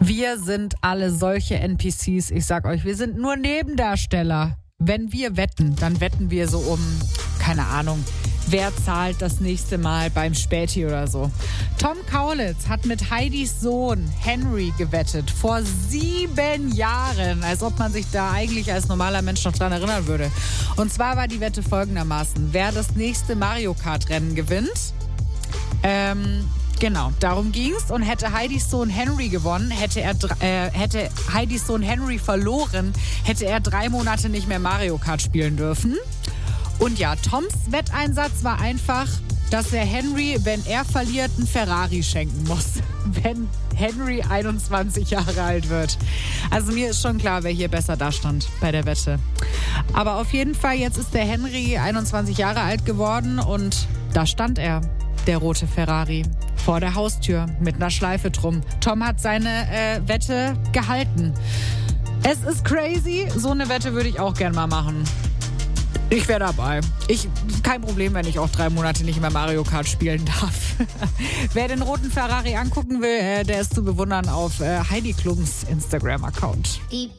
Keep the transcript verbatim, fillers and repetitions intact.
Wir sind alle solche N P Cs. Ich sag euch, wir sind nur Nebendarsteller. Wenn wir wetten, dann wetten wir so um, keine Ahnung, wer zahlt das nächste Mal beim Späti oder so. Tom Kaulitz hat mit Heidis Sohn Henry gewettet vor sieben Jahren, als ob man sich da eigentlich als normaler Mensch noch dran erinnern würde. Und zwar war die Wette folgendermaßen: Wer das nächste Mario Kart Rennen gewinnt, ähm, genau, darum ging's. Und hätte Heidis Sohn Henry gewonnen, hätte er äh, hätte Heidis Sohn Henry verloren, hätte er drei Monate nicht mehr Mario Kart spielen dürfen. Und ja, Toms Wetteinsatz war einfach, dass er Henry, wenn er verliert, einen Ferrari schenken muss, wenn Henry einundzwanzig Jahre alt wird. Also mir ist schon klar, wer hier besser dastand bei der Wette. Aber auf jeden Fall, jetzt ist der Henry einundzwanzig Jahre alt geworden und da stand er, der rote Ferrari, vor der Haustür mit einer Schleife drum. Tom hat seine äh, Wette gehalten. Es ist crazy, so eine Wette würde ich auch gern mal machen. Ich wäre dabei. Ich, kein Problem, wenn ich auch drei Monate nicht mehr Mario Kart spielen darf. Wer den roten Ferrari angucken will, äh, der ist zu bewundern auf äh, Heidi Klums Instagram-Account.